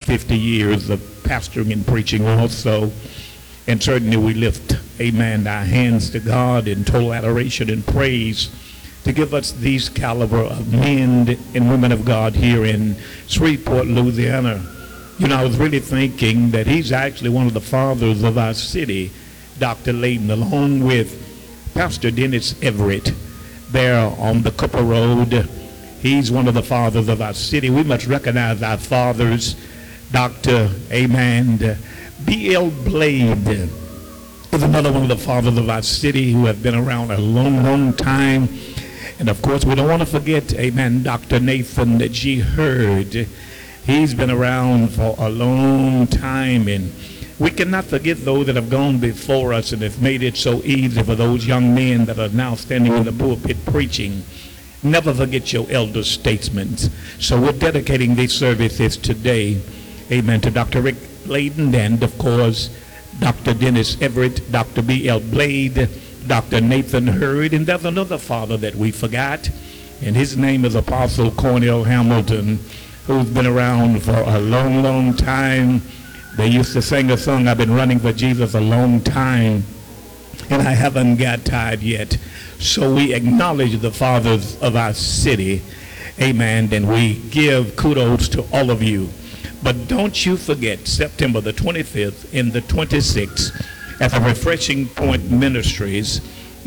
50 years of pastoring and preaching also. And certainly we lift, amen, our hands to God in total adoration and praise to give us these caliber of men and women of God here in Shreveport, Louisiana. You know, I was really thinking that he's actually one of the fathers of our city, Dr. Layden, along with Pastor Dennis Everett there on the Cooper Road. He's one of the fathers of our city. We must recognize our fathers. Dr. Amen, B.L. Blade is another one of the fathers of our city who have been around a long, long time. And of course, we don't want to forget, amen, Dr. Nathan G. Hurd. He's been around for a long time, and we cannot forget those that have gone before us and have made it so easy for those young men that are now standing in the pulpit preaching. Never forget your elder statesmen. So we're dedicating these services today, amen, to Dr. Rick Layden and, of course, Dr. Dennis Everett, Dr. B.L. Blade, Dr. Nathan Hurd, and there's another father that we forgot, and his name is Apostle Cornell Hamilton, who's been around for a long, long time. They used to sing a song, I've been running for Jesus a long time, and I haven't got tired yet. So we acknowledge the fathers of our city, amen, and we give kudos to all of you. But don't you forget, September the 25th and the 26th, at the Refreshing Point Ministries,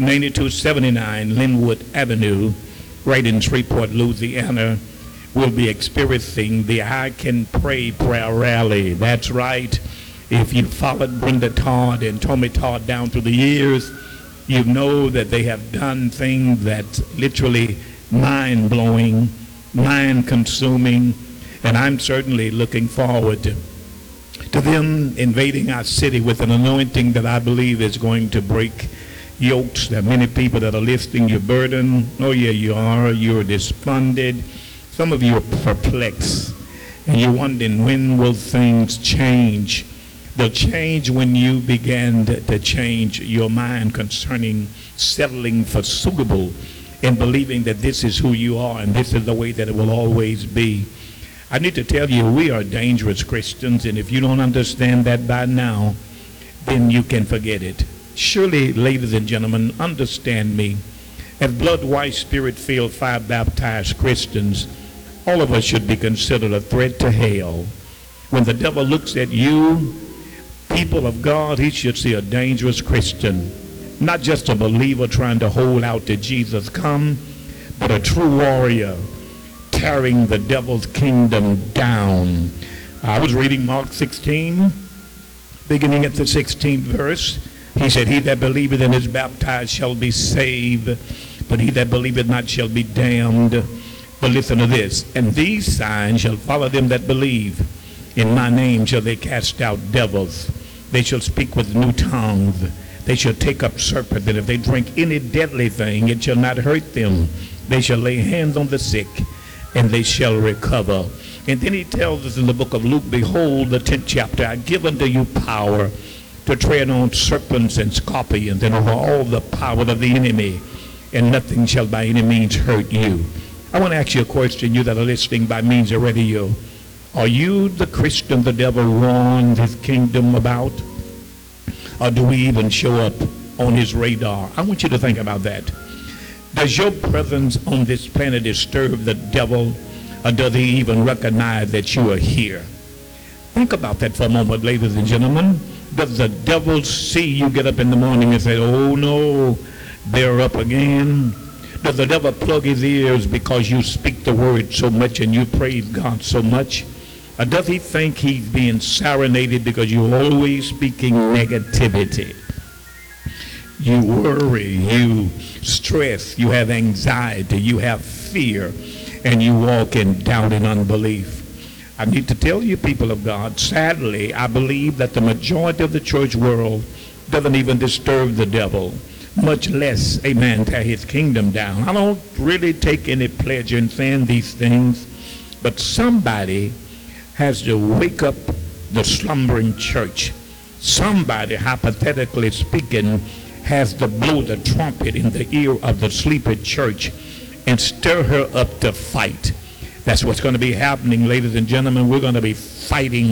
9279 Linwood Avenue, right in Shreveport, Louisiana, we'll be experiencing the I Can Pray prayer rally. That's right. If you followed Brenda Todd and Tommy Todd down through the years, you know that they have done things that's literally mind-blowing, mind-consuming, and I'm certainly looking forward to them invading our city with an anointing that I believe is going to break yokes. There are many people that are lifting your burden. Oh yeah, you are. You're despondent. Some of you are perplexed, and you're wondering, when will things change? They'll change when you begin to change your mind concerning settling for suitable and believing that this is who you are and this is the way that it will always be. I need to tell you, we are dangerous Christians, and if you don't understand that by now, then you can forget it. Surely, ladies and gentlemen, understand me. As blood-white, spirit-filled, fire-baptized Christians, all of us should be considered a threat to hell. When the devil looks at you, people of God, he should see a dangerous Christian, not just a believer trying to hold out to Jesus come, but a true warrior carrying the devil's kingdom down. I was reading Mark 16, beginning at the 16th verse. He said, he that believeth and is baptized shall be saved, but he that believeth not shall be damned. But listen to this, and these signs shall follow them that believe. In my name shall they cast out devils. They shall speak with new tongues. They shall take up serpents, and if they drink any deadly thing, it shall not hurt them. They shall lay hands on the sick, and they shall recover. And then he tells us in the book of Luke, behold, the 10th chapter, I give unto you power to tread on serpents and scorpions and over all the power of the enemy, and nothing shall by any means hurt you. I want to ask you a question, you that are listening by means of radio. Are you the Christian the devil warned his kingdom about? Or do we even show up on his radar? I want you to think about that. Does your presence on this planet disturb the devil, or does he even recognize that you are here? Think about that for a moment, ladies and gentlemen. Does the devil see you get up in the morning and say, oh no, they're up again? Does the devil plug his ears because you speak the word so much and you praise God so much? Or does he think he's being serenaded because you're always speaking negativity? You worry, you stress, you have anxiety, you have fear, and you walk in doubt and unbelief. I need to tell you, people of God, sadly, I believe that the majority of the church world doesn't even disturb the devil, much less, amen, tear his kingdom down. I don't really take any pleasure in saying these things, but somebody has to wake up the slumbering church. Somebody, hypothetically speaking, has to blow the trumpet in the ear of the sleeping church and stir her up to fight. That's what's going to be happening, ladies and gentlemen. We're going to be fighting